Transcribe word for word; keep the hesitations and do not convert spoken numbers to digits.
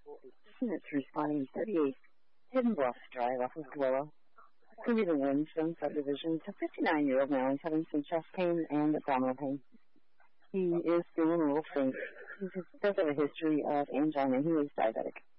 It's responding. He said he Hidden Bluff Drive off of Willow. Could be the Windstone subdivision. It's a fifty-nine-year-old now. He's having some chest pain and abdominal pain. He is feeling a little faint. He does have a history of angina. He is diabetic.